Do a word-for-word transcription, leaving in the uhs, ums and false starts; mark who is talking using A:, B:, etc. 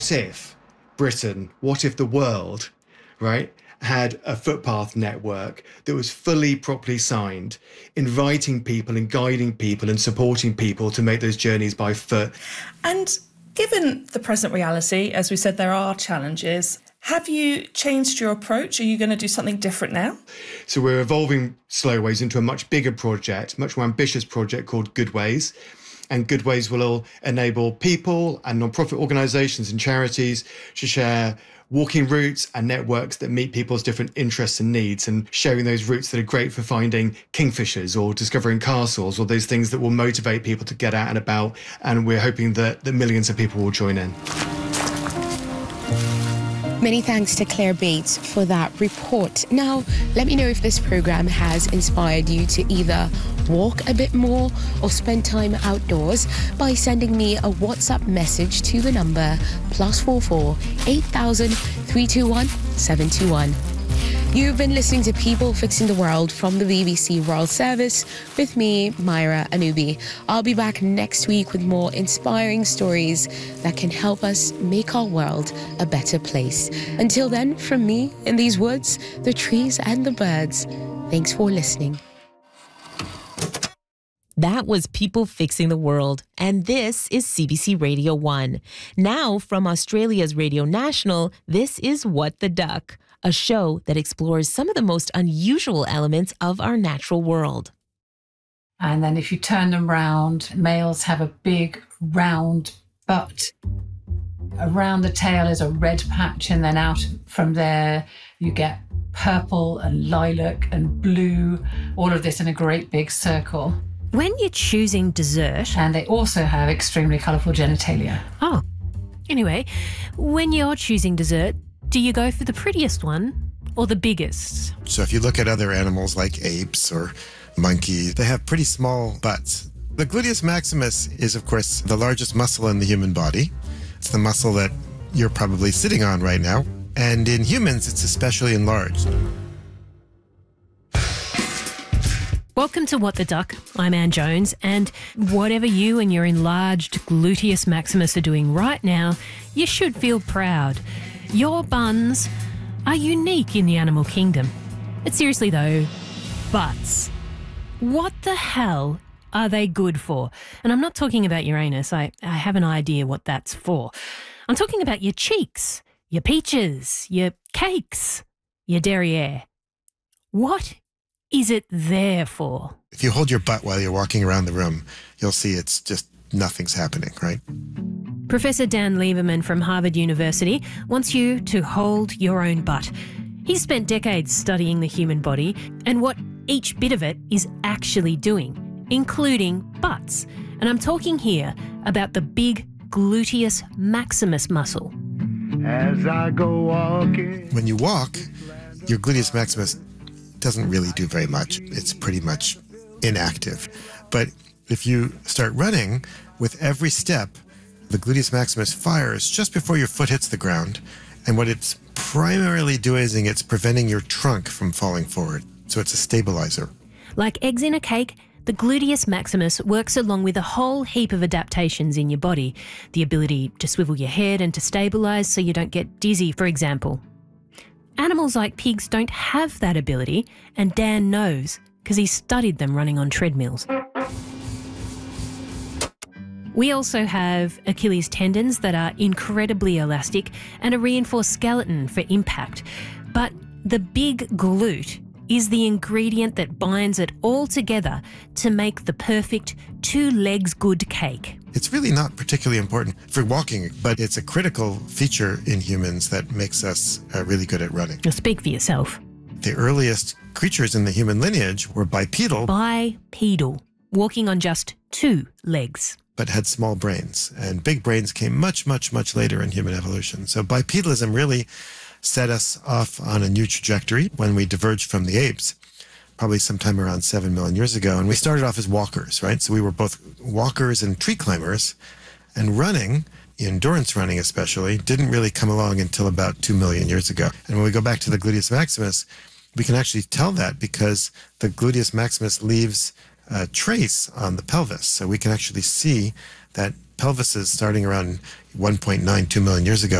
A: if Britain, what if the world, right, had a footpath network that was fully properly signed, inviting people and guiding people and supporting people to make those journeys by foot.
B: And given the present reality, as we said, there are challenges. Have you changed your approach? Are you going to do something different now?
A: So we're evolving Slowways into a much bigger project, much more ambitious project called Goodways. And Goodways will enable people and non-profit organisations and charities to share walking routes and networks that meet people's different interests and needs, and sharing those routes that are great for finding kingfishers or discovering castles or those things that will motivate people to get out and about. And we're hoping that, that millions of people will join in.
C: Many thanks to Claire Bates for that report. Now, let me know if this program has inspired you to either walk a bit more or spend time outdoors by sending me a WhatsApp message to the number plus four four eight thousand three two one seven two one. You've been listening to People Fixing the World from the B B C World Service with me, Myra Anubi. I'll be back next week with more inspiring stories that can help us make our world a better place. Until then, from me in these woods, the trees and the birds, thanks for listening.
D: That was People Fixing the World, and this is C B C Radio one. Now, from Australia's Radio National, this is What the Duck, a show that explores some of the most unusual elements of our natural world.
E: And then if you turn them round, males have a big round butt. Around the tail is a red patch, and then out from there you get purple and lilac and blue, all of this in a great big circle.
F: When you're choosing dessert...
E: And they also have extremely colourful genitalia.
F: Oh. Anyway, when you're choosing dessert, do you go for the prettiest one or the biggest?
G: So if you look at other animals like apes or monkeys, they have pretty small butts. The gluteus maximus is, of course, the largest muscle in the human body. It's the muscle that you're probably sitting on right now. And in humans, it's especially enlarged.
F: Welcome to What the Duck. I'm Anne Jones, and whatever you and your enlarged gluteus maximus are doing right now, you should feel proud. Your buns are unique in the animal kingdom. But seriously though, butts. What the hell are they good for? And I'm not talking about your anus. I, I have an idea what that's for. I'm talking about your cheeks, your peaches, your cakes, your derriere. What is it there for?
G: If you hold your butt while you're walking around the room, you'll see it's just nothing's happening, right?
F: Professor Dan Lieberman from Harvard University wants you to hold your own butt. He's spent decades studying the human body and what each bit of it is actually doing, including butts. And I'm talking here about the big gluteus maximus muscle.
H: As I go walking.
G: When you walk, your gluteus maximus doesn't really do very much. It's pretty much inactive. But if you start running, with every step, the gluteus maximus fires just before your foot hits the ground. And what it's primarily doing is it's preventing your trunk from falling forward. So it's a stabilizer.
F: Like eggs in a cake, the gluteus maximus works along with a whole heap of adaptations in your body. The ability to swivel your head and to stabilise so you don't get dizzy, for example. Animals like pigs don't have that ability, and Dan knows because he studied them running on treadmills. We also have Achilles tendons that are incredibly elastic and a reinforced skeleton for impact. But the big glute is the ingredient that binds it all together to make the perfect two legs good cake.
G: It's really not particularly important for walking, but it's a critical feature in humans that makes us uh, really good at running.
F: Now speak for yourself.
G: The earliest creatures in the human lineage were bipedal.
F: Bipedal, walking on just two legs.
G: But had small brains, and big brains came much, much, much later in human evolution. So bipedalism really set us off on a new trajectory when we diverged from the apes, probably sometime around seven million years ago. And we started off as walkers, right? So we were both walkers and tree climbers, and running, endurance running especially, didn't really come along until about two million years ago. And when we go back to the gluteus maximus, we can actually tell that because the gluteus maximus leaves a trace on the pelvis. So we can actually see that pelvises starting around, one point nine two million years ago.